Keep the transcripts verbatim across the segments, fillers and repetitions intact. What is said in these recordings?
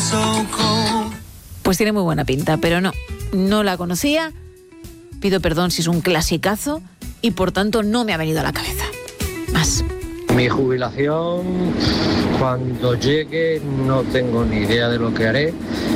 Pues tiene muy buena pinta, pero no, no la conocía. Pido perdón si es un clasicazo y por tanto no me ha venido a la cabeza. Más. Mi jubilación, cuando llegue, no tengo ni idea de lo que haré.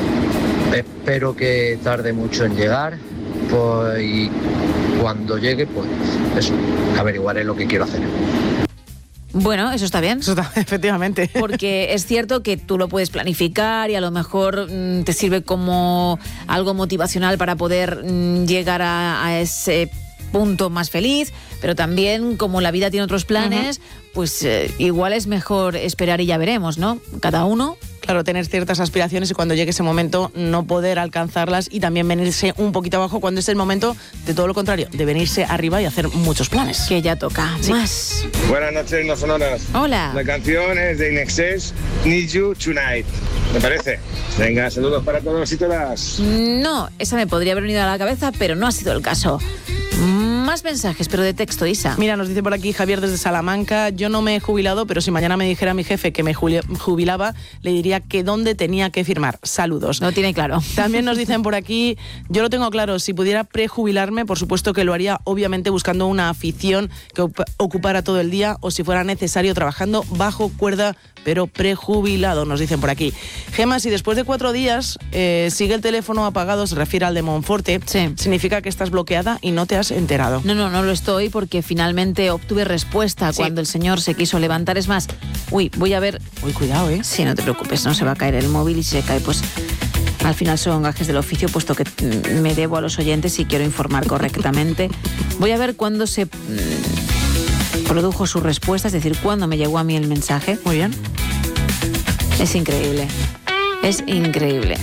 Espero que tarde mucho en llegar. Pues, y cuando llegue, pues eso, averiguaré lo que quiero hacer. Bueno, eso está bien. Eso está, efectivamente. Porque es cierto que tú lo puedes planificar y a lo mejor mmm, te sirve como algo motivacional para poder mmm, llegar a, a ese punto más feliz, pero también como la vida tiene otros planes, uh-huh. pues eh, igual es mejor esperar y ya veremos, ¿no? Cada uno. Claro, tener ciertas aspiraciones y cuando llegue ese momento no poder alcanzarlas y también venirse un poquito abajo cuando es el momento de todo lo contrario, de venirse arriba y hacer muchos planes. Que ya toca. Sí. Más. Buenas noches, no sonoras. Hola. La canción es de In Excess, Need You Tonight. ¿Me parece? Venga, saludos para todos y todas. No, esa me podría haber venido a la cabeza, pero no ha sido el caso. Más mensajes, pero de texto, Isa. Mira, nos dice por aquí Javier desde Salamanca, yo no me he jubilado, pero si mañana me dijera mi jefe que me jubilaba, le diría que dónde tenía que firmar. Saludos. No tiene claro. También nos dicen por aquí, yo lo tengo claro, si pudiera prejubilarme, por supuesto que lo haría, obviamente buscando una afición que ocupara todo el día o si fuera necesario trabajando bajo cuerda, pero prejubilado, nos dicen por aquí. Gema, si después de cuatro días eh, sigue el teléfono apagado, se refiere al de Monforte, sí. significa que estás bloqueada y no te has enterado. No, no, no lo estoy porque finalmente obtuve respuesta sí. cuando el señor se quiso levantar. Es más, uy, voy a ver... Uy, cuidado, ¿eh? Sí, no te preocupes, no se va a caer el móvil y si se cae, pues... Al final son gajes del oficio, puesto que me debo a los oyentes y quiero informar correctamente. Voy a ver cuándo se produjo su respuesta, es decir, cuándo me llegó a mí el mensaje. Muy bien. Es increíble. Es increíble.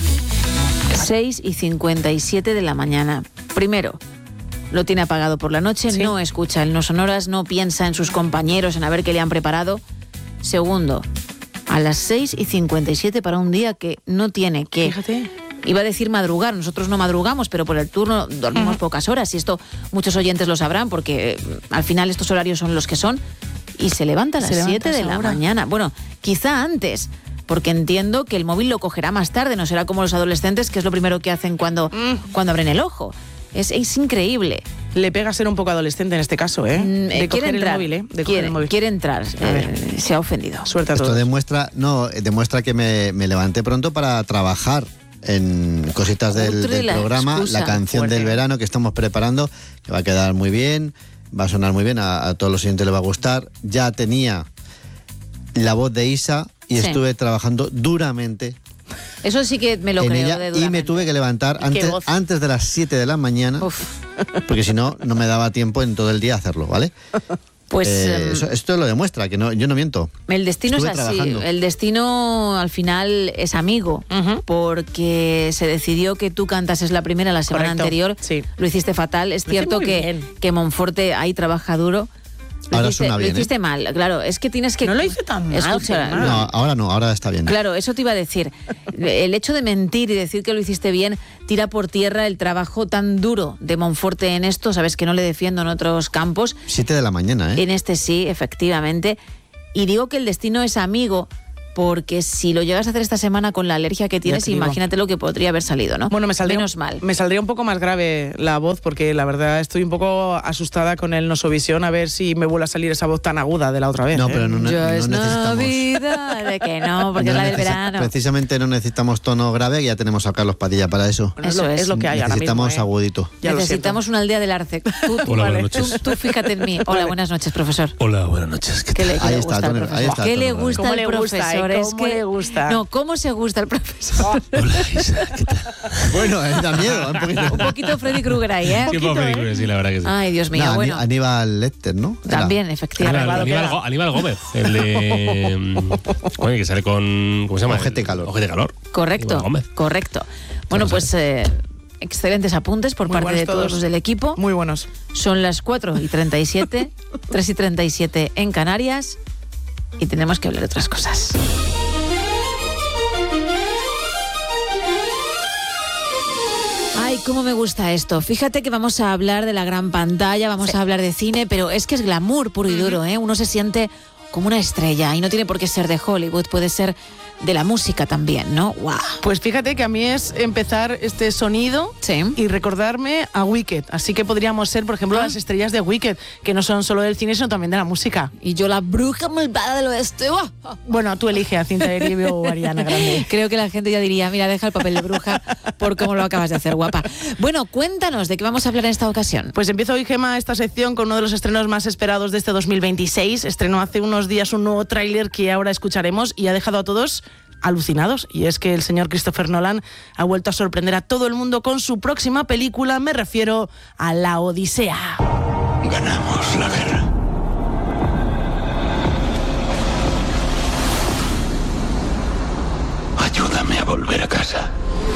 seis y cincuenta y siete de la mañana. Primero, lo tiene apagado por la noche, ¿sí? No escucha el No Sonoras, no piensa en sus compañeros, en a ver qué le han preparado. Segundo, a las seis y cincuenta y siete para un día que no tiene que... Fíjate. Iba a decir madrugar, nosotros no madrugamos, pero por el turno dormimos uh-huh. pocas horas y esto muchos oyentes lo sabrán porque eh, al final estos horarios son los que son y se levanta a las siete de la hora. mañana. Bueno, quizá antes, porque entiendo que el móvil lo cogerá más tarde, no será como los adolescentes que es lo primero que hacen cuando, mm. cuando abren el ojo. Es, es increíble. Le pega ser un poco adolescente en este caso, ¿eh? De quiere coger entrar, el móvil, ¿eh? De quiere, el móvil. Quiere entrar. Eh, se ha ofendido. Suerte a todos. Esto demuestra, no, demuestra que me, me levanté pronto para trabajar en cositas del, del la programa. excusa. La canción Fuerte. del verano que estamos preparando, que va a quedar muy bien, va a sonar muy bien, a, a todos los oyentes les va a gustar. Ya tenía la voz de Isa y sí. estuve trabajando duramente. Eso sí que me lo en creo ella, de y me tuve que levantar antes, antes de las siete de la mañana, Uf. porque si no, no me daba tiempo en todo el día hacerlo, ¿vale? Pues eh, eso, esto lo demuestra, que no, yo no miento. El destino Estuve es así, trabajando. El destino al final es amigo, uh-huh. porque se decidió que tú cantases la primera la semana Correcto. anterior, sí. lo hiciste fatal, es lo cierto que, que Monforte ahí trabaja duro. Lo ahora hiciste, suena bien. Lo hiciste ¿eh? mal, claro, es que tienes que... No lo hice tan mal. Escucha, no, ahora no, ahora está bien. Claro, eso te iba a decir. El hecho de mentir y decir que lo hiciste bien tira por tierra el trabajo tan duro de Monforte en esto, sabes que no le defiendo en otros campos. Siete de la mañana, ¿eh? En este sí, efectivamente. Y digo que el destino es amigo, porque si lo llegas a hacer esta semana con la alergia que tienes, imagínate lo que podría haber salido, ¿no? Bueno, me saldría, Menos mal. Me saldría un poco más grave la voz, porque la verdad estoy un poco asustada con el Nosovisión, a ver si me vuelve a salir esa voz tan aguda de la otra vez. No, ¿eh? pero no, no, ya no es necesitamos... Navidad, de que no, porque no es la del verano. Precisamente no necesitamos tono grave, ya tenemos a Carlos Padilla para eso. Bueno, eso es lo, es. es lo que hay necesitamos ahora mismo, ¿eh? agudito. Ya necesitamos una aldea del Arce. Tú, tú, Hola, vale. buenas noches. Tú, tú fíjate en mí. Hola, buenas noches, profesor. Hola, buenas noches. ¿Qué ¿Qué le, qué ahí le está, gusta al tono, profesor? ahí está, ¿Qué le tono gusta ¿Cómo al le gusta, profesor? eh? Es ¿Cómo que... le gusta? No, ¿cómo se gusta el profesor? Hola, Isa, ¿qué tal? Bueno, eh, da miedo. Un poquito, un poquito Freddy Krueger ahí, ¿eh? Sí, un poco Freddy Krueger, sí, la verdad que sí. Ay, Dios mío, no, bueno. Aníbal Lecter, ¿no? También, Era. efectivamente. Aníbal, Aníbal, Aníbal Gómez, el de... Oye, que sale con... ¿Cómo se llama? Ojete Calor. Ojete Calor. Correcto, correcto. Bueno, pues... Eh, excelentes apuntes por Muy parte de todos. todos los del equipo. Muy buenos. Son las cuatro y treinta y siete, tres y treinta y siete en Canarias y tenemos que hablar de otras cosas. Ay, cómo me gusta esto. Fíjate que vamos a hablar de la gran pantalla, vamos sí. a hablar de cine, pero es que es glamour puro y duro, ¿eh? Uno se siente como una estrella. Y no tiene por qué ser de Hollywood, puede ser de la música también, ¿no? ¡Wow! Pues fíjate que a mí es empezar este sonido sí. y recordarme a Wicked. Así que podríamos ser, por ejemplo, ah. las estrellas de Wicked, que no son solo del cine, sino también de la música. Y yo la bruja malvada del oeste. ¡Oh! Bueno, tú eliges a Cinta Erive o Ariana Grande. Creo que la gente ya diría, mira, deja el papel de bruja por cómo lo acabas de hacer, guapa. Bueno, cuéntanos, ¿de qué vamos a hablar en esta ocasión? Pues empiezo hoy, Gemma, esta sección con uno de los estrenos más esperados de este dos mil veintiséis. Estrenó hace unos días un nuevo tráiler que ahora escucharemos y ha dejado a todos alucinados, y es que el señor Christopher Nolan ha vuelto a sorprender a todo el mundo con su próxima película, me refiero a La Odisea. Ganamos la guerra. Ayúdame a volver a casa.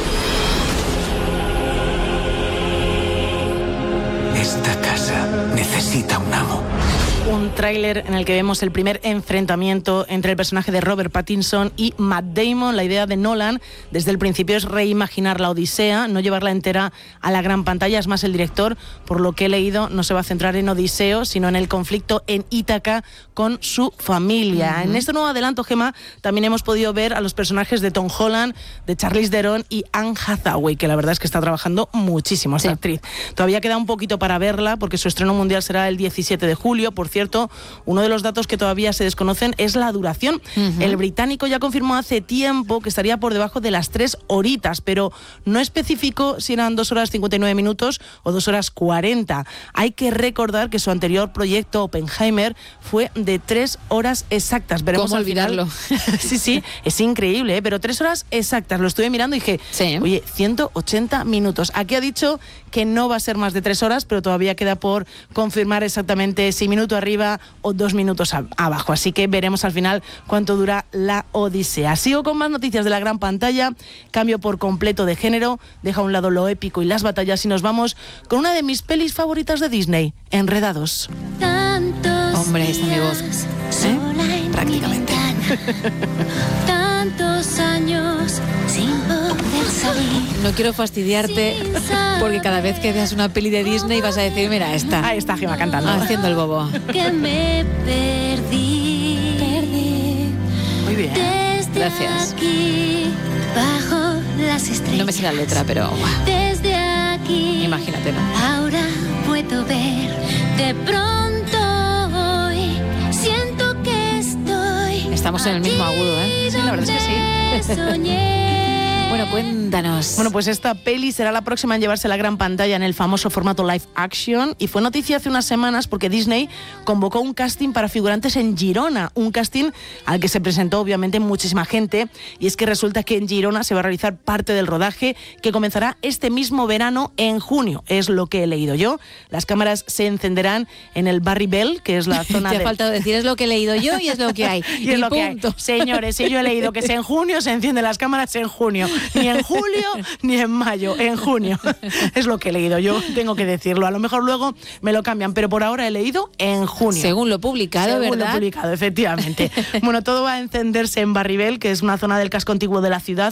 Esta casa necesita un amo. Un tráiler en el que vemos el primer enfrentamiento entre el personaje de Robert Pattinson y Matt Damon. La idea de Nolan desde el principio es reimaginar la Odisea, no llevarla entera a la gran pantalla. Es más, el director, por lo que he leído, no se va a centrar en Odiseo, sino en el conflicto en Ítaca con su familia. Uh-huh. En este nuevo adelanto, Gemma, también hemos podido ver a los personajes de Tom Holland, de Charlize Theron y Anne Hathaway, que la verdad es que está trabajando muchísimo esta sí. actriz. Todavía queda un poquito para verla, porque su estreno mundial será el diecisiete de julio. Por cierto, uno de los datos que todavía se desconocen es la duración. Uh-huh. El británico ya confirmó hace tiempo que estaría por debajo de las tres horitas, pero no especificó si eran dos horas cincuenta y nueve minutos o dos horas cuarenta. Hay que recordar que su anterior proyecto, Oppenheimer, fue de tres horas exactas. Veremos ¿Cómo al olvidarlo? Final. Sí, sí, es increíble, ¿eh? Pero tres horas exactas. Lo estuve mirando y dije, sí. oye, ciento ochenta minutos. Aquí ha dicho que no va a ser más de tres horas, pero todavía queda por confirmar exactamente si minuto arriba o dos minutos a- abajo. Así que veremos al final cuánto dura La Odisea. Sigo con más noticias de la gran pantalla. Cambio por completo de género. Deja a un lado lo épico y las batallas y nos vamos con una de mis pelis favoritas de Disney, Enredados. Tantos Hombre, esta es mi voz. ¿Eh? Prácticamente. Tantos años sin poder salir. No quiero fastidiarte porque cada vez que veas una peli de Disney vas a decir, mira, esta. Ahí está Gemma cantando. Haciendo el bobo. Que me perdí, perdí. Muy bien. Desde Gracias. Aquí, bajo las estrellas. No me sé la letra, pero wow. Desde aquí. Imagínate, ¿no? Ahora puedo ver. De pronto hoy siento que estoy. Estamos en el mismo agudo, ¿eh? Sí, la verdad es que sí. Soñé. Bueno, cuéntanos. Bueno, pues esta peli será la próxima en llevarse la gran pantalla en el famoso formato live action y fue noticia hace unas semanas porque Disney convocó un casting para figurantes en Girona, un casting al que se presentó obviamente muchísima gente, y es que resulta que en Girona se va a realizar parte del rodaje que comenzará este mismo verano en junio, es lo que he leído yo. Las cámaras se encenderán en el Barri Bell, que es la zona Te ha de... faltado decir, es lo que he leído yo y es lo que hay. Y es y lo punto. que hay. Señores, si yo he leído que es en junio, se encienden las cámaras en junio. Ni en julio, ni en mayo, en junio. Es lo que he leído, yo tengo que decirlo. A lo mejor luego me lo cambian, pero por ahora he leído en junio. Según lo publicado, Según ¿verdad? lo publicado, efectivamente. Bueno, todo va a encenderse en Barri Bell, que es una zona del casco antiguo de la ciudad,